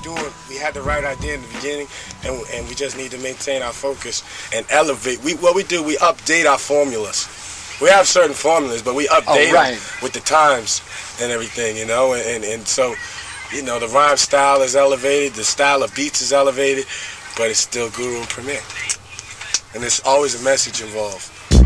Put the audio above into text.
we had the right idea in the beginning, and we just need to maintain our focus and elevate. What we do, we update our formulas. We have certain formulas, but we update them with the times and everything, you know, and so, you know, the rhyme style is elevated, the style of beats is elevated, but it's still Guru and Premier. And there's always a message involved.